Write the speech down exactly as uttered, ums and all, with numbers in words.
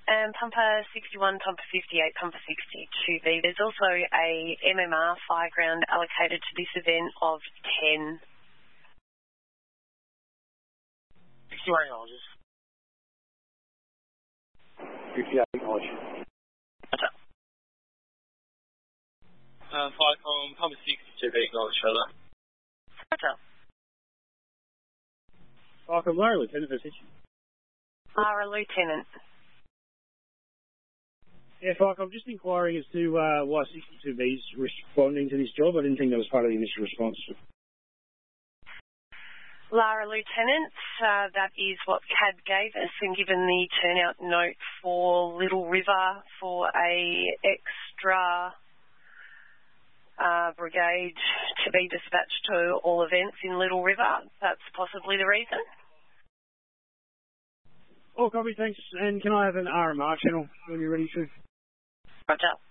Um, pumper sixty-one, pumper fifty-eight, pumper sixty-two B. There's also a M M R fireground allocated to this event of ten. sixty-one acknowledges. fifty-eight acknowledge. Roger. Uh, Firecom, pumper sixty-two B acknowledge further. Roger. Firecom, Lara, Lieutenant, position. Lara, Lieutenant. Yeah, Firecom, I'm just inquiring as to uh, why sixty-two B is responding to this job. I didn't think that was part of the initial response. Lara, Lieutenant, uh, that is what C A D gave us, and given the turnout note for Little River for a extra uh, brigade to be dispatched to all events in Little River, that's possibly the reason. Oh, copy, thanks. And can I have an R M R channel when you're ready to? Roger.